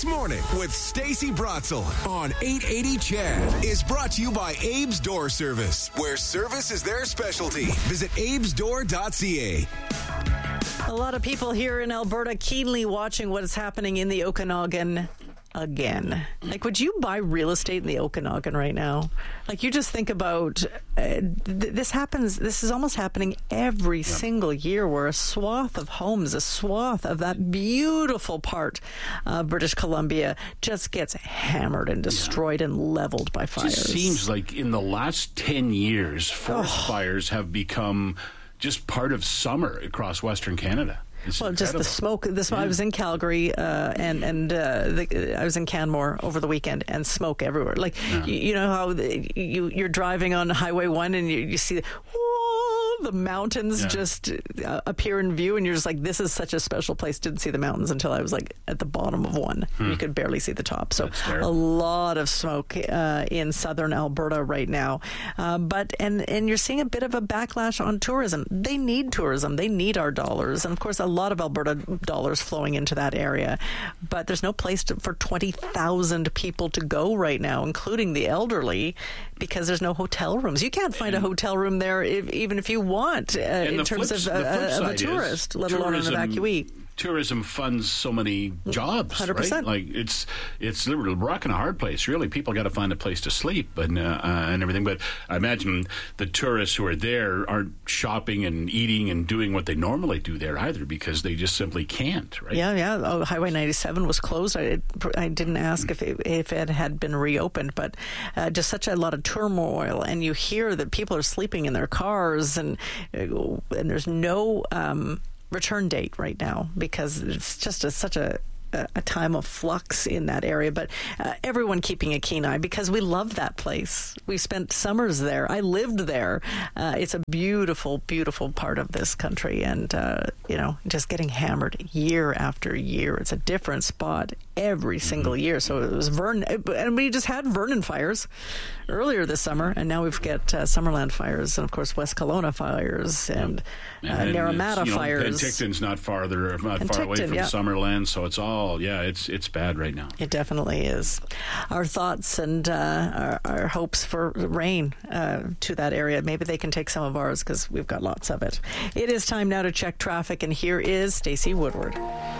This Morning with Stacey Brotzel on 880 CHED is brought to you by Abe's Door Service, where service is their specialty. Visit abesdoor.ca. A lot of people here in Alberta keenly watching what is happening in the Okanagan again. Like, would you buy real estate in the Okanagan right now? Like, you just think about this happens. This is almost happening every single year, where a swath of homes, a swath of that beautiful part of British Columbia just gets hammered and destroyed and leveled by fires. It just seems like in the last 10 years, forest fires have become just part of summer across Western Canada. Well, just the smoke. I was in Calgary and I was in Canmore over the weekend, and smoke everywhere. Like, you know how you're driving on Highway 1 and you see the mountains just appear in view, and you're just like, this is such a special place. Didn't see the mountains until I was like at the bottom of one. You could barely see the top. So a lot of smoke in southern Alberta right now. But you're seeing a bit of a backlash on tourism. They need tourism. They need our dollars. And of course, a lot of Alberta dollars flowing into that area. But there's no place for 20,000 people to go right now, including the elderly, because there's no hotel rooms. You can't find a hotel room there even if you want in terms of a tourist, let alone an evacuee. Tourism funds so many jobs, 100%. Right? Like, it's a rock and a hard place, really. People got to find a place to sleep and everything. But I imagine the tourists who are there aren't shopping and eating and doing what they normally do there either, because they just simply can't, right? Yeah. Oh, Highway 97 was closed. I didn't ask if it had been reopened, but just such a lot of turmoil. And you hear that people are sleeping in their cars, and there's no return date right now, because it's just such a time of flux in that area. But everyone keeping a keen eye, because we love that place. We spent summers there. I lived there. It's a beautiful, beautiful part of this country, and just getting hammered year after year. It's a different spot every single year. So it was Vernon, and we just had Vernon fires earlier this summer, and now we've got Summerland fires, and of course West Kelowna fires, and Naramata fires. Penticton's not far away from Summerland, so it's all it's bad right now. It definitely is. Our thoughts and our hopes for rain to that area. Maybe they can take some of ours, because we've got lots of it. It is time now to check traffic, and here is Stacey Woodward.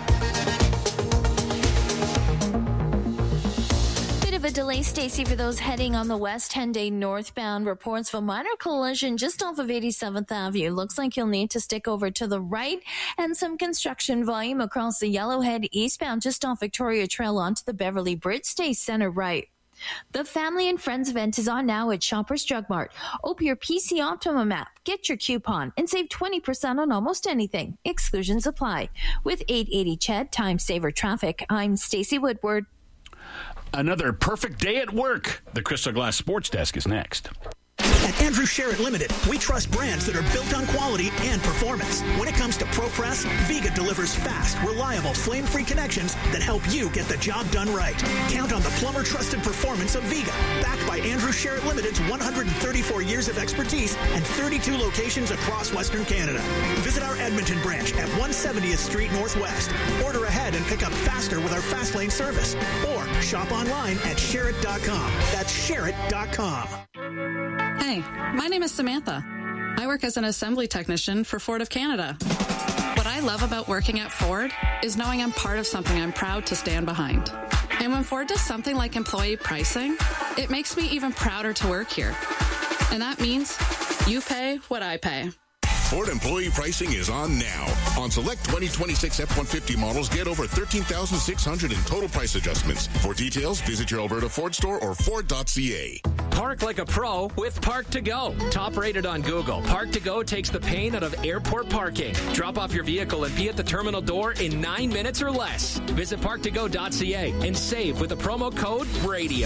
A delay, Stacey, for those heading on the West Henday northbound. Reports of a minor collision just off of 87th Avenue. Looks like you'll need to stick over to the right, and some construction volume across the Yellowhead eastbound just off Victoria Trail onto the Beverly Bridge. Stay center right. The Family and Friends event is on now at Shoppers Drug Mart. Open your PC Optimum app, get your coupon, and save 20% on almost anything. Exclusions apply. With 880 CHED Time Saver Traffic, I'm Stacey Woodward. Another perfect day at work. The Crystal Glass Sports Desk is next. At Andrew Sherritt Limited, we trust brands that are built on quality and performance. When it comes to ProPress, Viga delivers fast, reliable, flame-free connections that help you get the job done right. Count on the plumber-trusted performance of Viga, backed by Andrew Sherritt Limited's 134 years of expertise and 32 locations across Western Canada. Visit our Edmonton branch at 170th Street Northwest. Order ahead and pick up faster with our Fast Lane service. Or shop online at Sherritt.com. That's Sherritt.com. Hey, my name is Samantha. I work as an assembly technician for Ford of Canada. What I love about working at Ford is knowing I'm part of something I'm proud to stand behind. And when Ford does something like employee pricing, it makes me even prouder to work here. And that means you pay what I pay. Ford employee pricing is on now. On select 2026 F-150 models, get over $13,600 in total price adjustments. For details, visit your Alberta Ford store or Ford.ca. Park like a pro with Park to Go. Top rated on Google, Park to Go takes the pain out of airport parking. Drop off your vehicle and be at the terminal door in 9 minutes or less. Visit parktogo.ca and save with the promo code RADIO.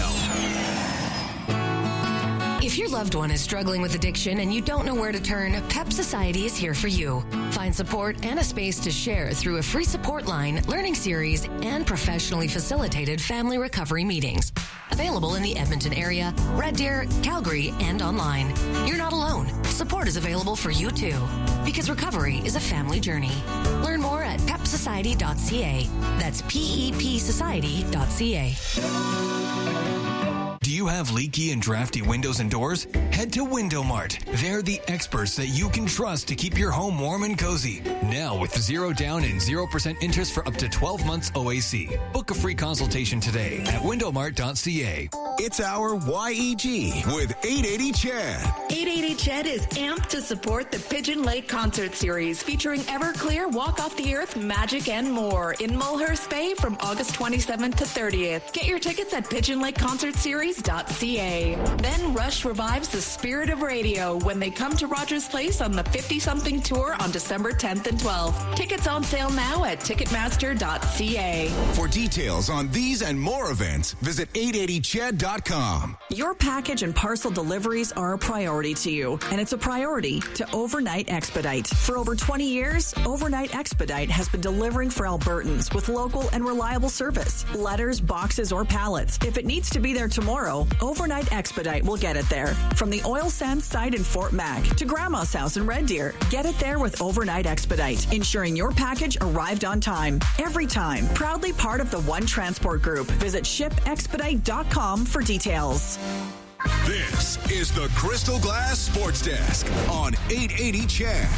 If your loved one is struggling with addiction and you don't know where to turn, PEP Society is here for you. Find support and a space to share through a free support line, learning series, and professionally facilitated family recovery meetings. Available in the Edmonton area, Red Deer, Calgary, and online. You're not alone. Support is available for you too. Because recovery is a family journey. Learn more at PEP pepsociety.ca. That's PEPsociety.ca. Do you have leaky and drafty windows and doors? Head to Window Mart. They're the experts that you can trust to keep your home warm and cozy. Now with 0 down and 0% interest for up to 12 months OAC. Book a free consultation today at windowmart.ca. It's our YEG with 880 Chad. 880 Chad is amped to support the Pigeon Lake Concert Series featuring Everclear, Walk Off the Earth, Magic, and more in Mulhurst Bay from August 27th to 30th. Get your tickets at pigeonlakeconcertseries.ca. Then Rush revives the spirit of radio when they come to Rogers Place on the 50-something tour on December 10th and 12th. Tickets on sale now at ticketmaster.ca. For details on these and more events, visit 880chad.com. Your package and parcel deliveries are a priority to you, and it's a priority to Overnight Expedite. For over 20 years, Overnight Expedite has been delivering for Albertans with local and reliable service. Letters, boxes, or pallets. If it needs to be there tomorrow, Overnight Expedite will get it there. From the oil sands site in Fort Mac to Grandma's house in Red Deer, get it there with Overnight Expedite, ensuring your package arrived on time. Every time. Proudly part of the One Transport Group. Visit shipexpedite.com for details. This is the Crystal Glass Sports Desk on 880 Chad.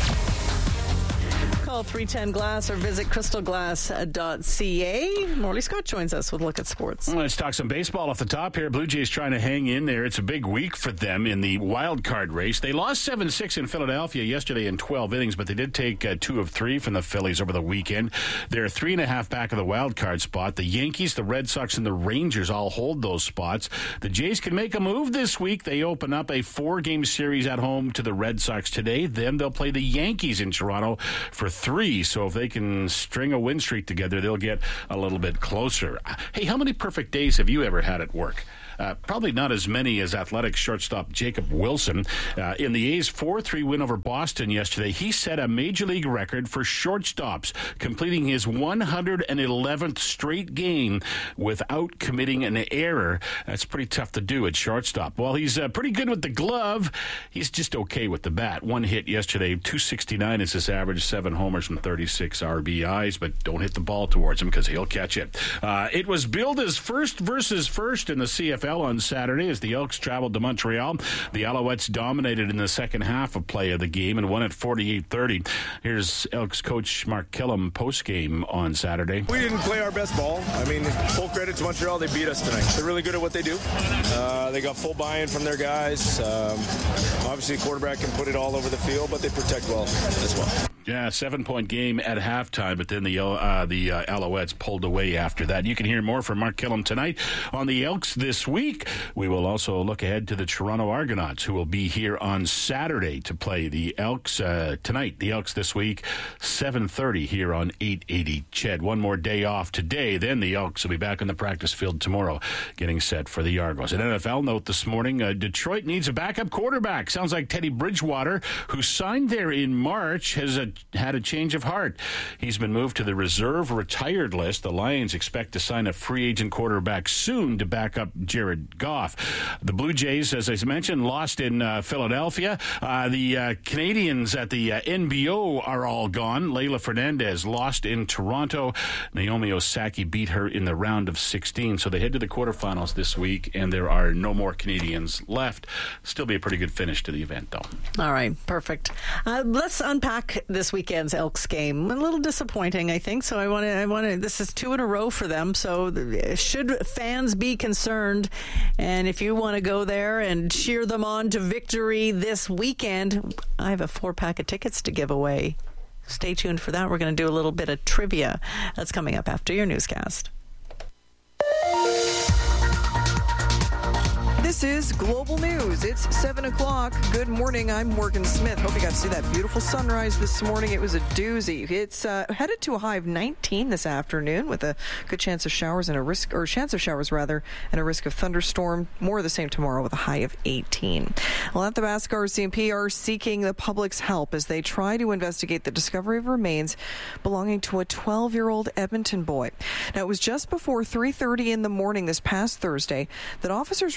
Call 310 Glass or visit crystalglass.ca. Morley Scott joins us with a look at sports. Well, let's talk some baseball off the top here. Blue Jays trying to hang in there. It's a big week for them in the wild card race. They lost 7-6 in Philadelphia yesterday in 12 innings, but they did take 2 of 3 from the Phillies over the weekend. They're 3.5 back of the wild card spot. The Yankees, the Red Sox, and the Rangers all hold those spots. The Jays can make a move this week. They open up a 4-game series at home to the Red Sox today. Then they'll play the Yankees in Toronto for 3. So if they can string a win streak together, they'll get a little bit closer. Hey, how many perfect days have you ever had at work? Probably not as many as Athletics shortstop Jacob Wilson. In the A's 4-3 win over Boston yesterday, he set a Major League record for shortstops, completing his 111th straight game without committing an error. That's pretty tough to do at shortstop. Well, he's pretty good with the glove. He's just okay with the bat. 1 hit yesterday, 269 is his average, 7 homers and 36 RBIs, but don't hit the ball towards him because he'll catch it. It was billed as first versus first in the CFL on Saturday as the Elks traveled to Montreal. The Alouettes dominated in the second half of play of the game and won at 48-30. Here's Elks coach Mark Killam post-game on Saturday. We didn't play our best ball. I mean, full credit to Montreal. They beat us tonight. They're really good at what they do. They got full buy-in from their guys. Obviously, a quarterback can put it all over the field, but they protect well as well. Yeah, 7-point game at halftime, but then the Alouettes pulled away after that. You can hear more from Mark Killam tonight on the Elks this week. We will also look ahead to the Toronto Argonauts, who will be here on Saturday to play the Elks tonight. The Elks this week, 7:30 here on 880 Ched. One more day off today, then the Elks will be back on the practice field tomorrow, getting set for the Argos. An NFL note this morning, Detroit needs a backup quarterback. Sounds like Teddy Bridgewater, who signed there in March, has had a change of heart. He's been moved to the reserve retired list. The Lions expect to sign a free agent quarterback soon to back up Jared Goff. The Blue Jays, as I mentioned, lost in Philadelphia. The Canadians at the NBO are all gone. Leila Fernandez lost in Toronto. Naomi Osaki beat her in the round of 16. So they head to the quarterfinals this week, and there are no more Canadians left. Still be a pretty good finish to the event, though. All right, perfect. Let's unpack this weekend's Elks game. A little disappointing, I think. So I want to. This is 2 in a row for them. So should fans be concerned? And if you want to go there and cheer them on to victory this weekend, I have a 4-pack of tickets to give away. Stay tuned for that. We're going to do a little bit of trivia. That's coming up after your newscast. This is Global News. It's 7 o'clock. Good morning. I'm Morgan Smith. Hope you got to see that beautiful sunrise this morning. It was a doozy. It's headed to a high of 19 this afternoon with a good chance of showers and a risk of thunderstorm. More of the same tomorrow with a high of 18. Well, at the Athabasca RCMP are seeking the public's help as they try to investigate the discovery of remains belonging to a 12-year-old Edmonton boy. Now, it was just before 3:30 in the morning this past Thursday that officers responded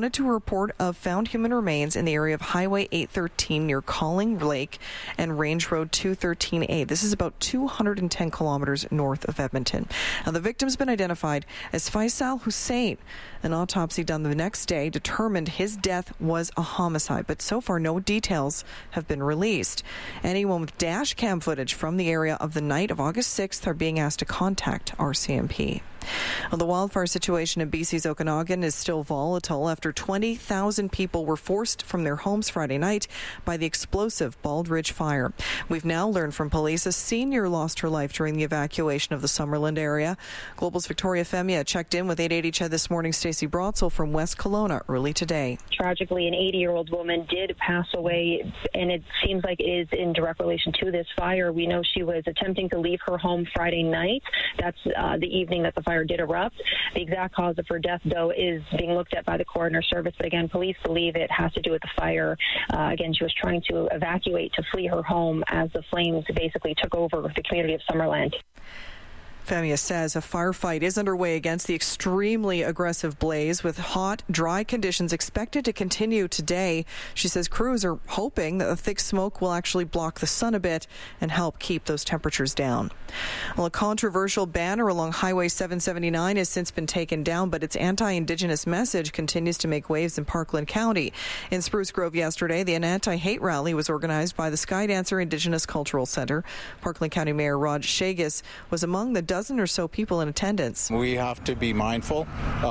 responded to a report of found human remains in the area of Highway 813 near Calling Lake and Range Road 213A. This is about 210 kilometers north of Edmonton. Now, the victim's been identified as Faisal Hussein. An autopsy done the next day determined his death was a homicide, but so far no details have been released. Anyone with dash cam footage from the area of the night of August 6th are being asked to contact RCMP. Well, the wildfire situation in BC's Okanagan is still volatile after 20,000 people were forced from their homes Friday night by the explosive Bald Ridge fire. We've now learned from police a senior lost her life during the evacuation of the Summerland area. Global's Victoria Femia checked in with 880 CHED this morning. Stacey Brotzel from West Kelowna early today. Tragically, an 80-year-old woman did pass away, and it seems like it is in direct relation to this fire. We know she was attempting to leave her home Friday night. That's the evening that the fire did erupt. The exact cause of her death, though, is being looked at by the coroner service. But again, police believe it has to do with the fire. Again, she was trying to evacuate to flee her home as the flames basically took over the community of Summerland. Femia says a firefight is underway against the extremely aggressive blaze, with hot, dry conditions expected to continue today. She says crews are hoping that the thick smoke will actually block the sun a bit and help keep those temperatures down. Well, a controversial banner along Highway 779 has since been taken down, but its anti-Indigenous message continues to make waves in Parkland County. In Spruce Grove yesterday, the anti-hate rally was organized by the Skydancer Indigenous Cultural Centre. Parkland County Mayor Rod Shagus was among the dozen or so people in attendance. We have to be mindful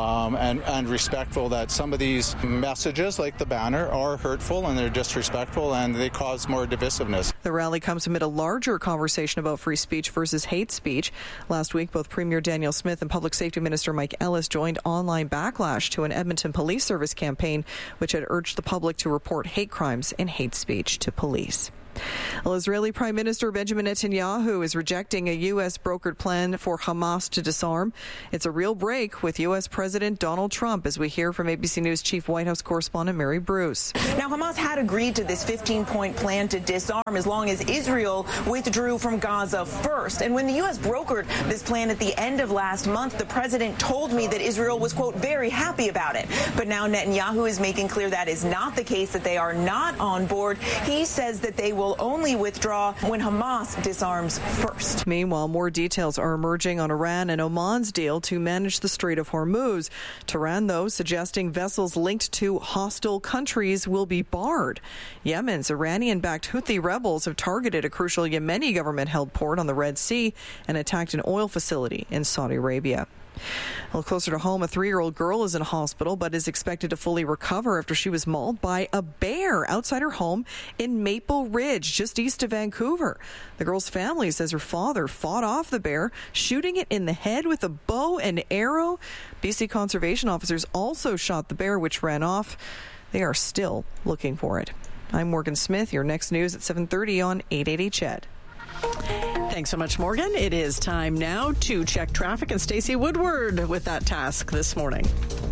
and respectful that some of these messages, like the banner, are hurtful and they're disrespectful and they cause more divisiveness. The rally comes amid a larger conversation about free speech versus hate speech. Last week, both Premier Danielle Smith and Public Safety Minister Mike Ellis joined online backlash to an Edmonton Police Service campaign which had urged the public to report hate crimes and hate speech to police. Well, Israeli Prime Minister Benjamin Netanyahu is rejecting a U.S. brokered plan for Hamas to disarm. It's a real break with U.S. President Donald Trump, as we hear from ABC News Chief White House correspondent Mary Bruce. Now, Hamas had agreed to this 15-point plan to disarm as long as Israel withdrew from Gaza first. And when the U.S. brokered this plan at the end of last month, the president told me that Israel was, quote, very happy about it. But now Netanyahu is making clear that is not the case, that they are not on board. He says that they will only withdraw when Hamas disarms first. Meanwhile, more details are emerging on Iran and Oman's deal to manage the Strait of Hormuz. Tehran, though, suggesting vessels linked to hostile countries will be barred. Yemen's Iranian-backed Houthi rebels have targeted a crucial Yemeni government-held port on the Red Sea and attacked an oil facility in Saudi Arabia. Well, closer to home, a 3-year-old girl is in hospital but is expected to fully recover after she was mauled by a bear outside her home in Maple Ridge, just east of Vancouver. The girl's family says her father fought off the bear, shooting it in the head with a bow and arrow. BC conservation officers also shot the bear, which ran off. They are still looking for it. I'm Morgan Smith. Your next news at 7:30 on 880 CHED. Thanks so much, Morgan. It is time now to check traffic, and Stacey Woodward with that task this morning.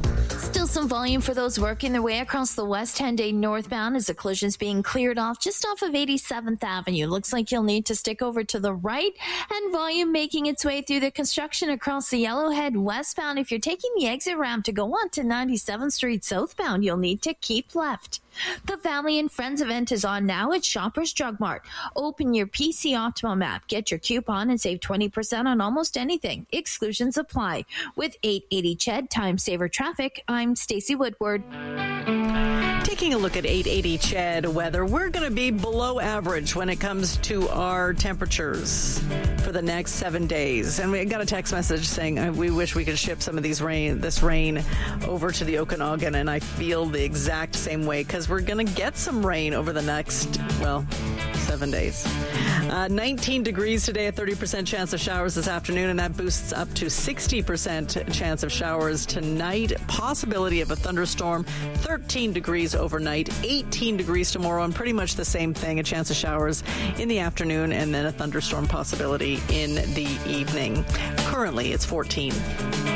Still some volume for those working their way across the West 10-day northbound as the collision's being cleared off just off of 87th Avenue. Looks like you'll need to stick over to the right, and volume making its way through the construction across the Yellowhead westbound. If you're taking the exit ramp to go on to 97th Street southbound, you'll need to keep left. The Valley and Friends event is on now at Shoppers Drug Mart. Open your PC Optimum app, get your coupon, and save 20% on almost anything. Exclusions apply. With 880 CHED Time Saver Traffic, I'm Stacey Woodward. Taking a look at 880 CHED weather, we're going to be below average when it comes to our temperatures for the next 7 days. And we got a text message saying we wish we could ship some of this rain over to the Okanagan, and I feel the exact same way because we're going to get some rain over the next, 7 days. 19 degrees today, a 30% chance of showers this afternoon, and that boosts up to 60% chance of showers tonight. Possibility of a thunderstorm, 13 degrees overnight, 18 degrees tomorrow, and pretty much the same thing, a chance of showers in the afternoon, and then a thunderstorm possibility in the evening. Currently, it's 14. All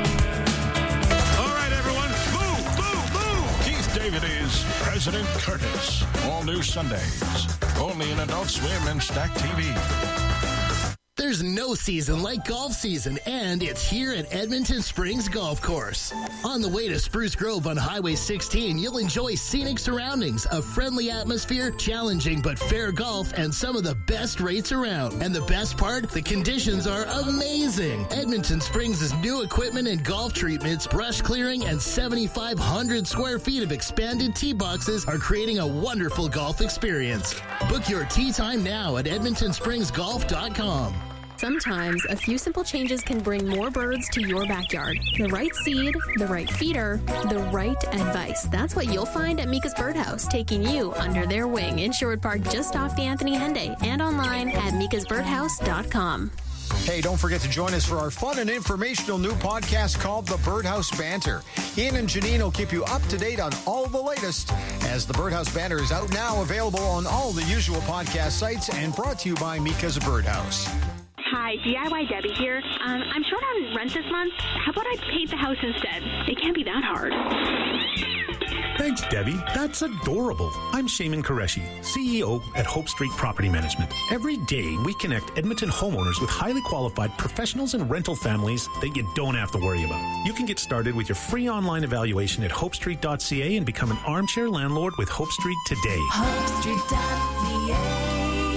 right, everyone, move! Keith David is President Curtis. All new Sundays, only in Adult Swim and Stack TV. There's no season like golf season, and it's here at Edmonton Springs Golf Course. On the way to Spruce Grove on Highway 16, you'll enjoy scenic surroundings, a friendly atmosphere, challenging but fair golf, and some of the best rates around. And the best part, the conditions are amazing. Edmonton Springs' new equipment and golf treatments, brush clearing, and 7,500 square feet of expanded tee boxes are creating a wonderful golf experience. Book your tee time now at EdmontonSpringsGolf.com. Sometimes a few simple changes can bring more birds to your backyard. The right seed, the right feeder, the right advice. That's what you'll find at Mika's Birdhouse, taking you under their wing in Sherwood Park, just off the Anthony Henday, and online at mikasbirdhouse.com. Hey, don't forget to join us for our fun and informational new podcast called The Birdhouse Banter. Ian and Janine will keep you up to date on all the latest, as The Birdhouse Banter is out now, available on all the usual podcast sites, and brought to you by Mika's Birdhouse. Hi, DIY Debbie here. I'm short on rent this month. How about I paint the house instead? It can't be that hard. Thanks, Debbie. That's adorable. I'm Shaman Qureshi, CEO at Hope Street Property Management. Every day, we connect Edmonton homeowners with highly qualified professionals and rental families that you don't have to worry about. You can get started with your free online evaluation at hopestreet.ca and become an armchair landlord with Hope Street today. HopeStreet.ca.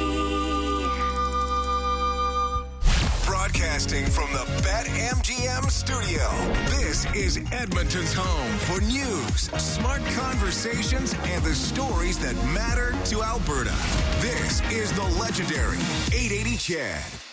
Broadcasting from the BetMGM studio, this is Edmonton's home for news, smart conversations, and the stories that matter to Alberta. This is the legendary 880 CHED.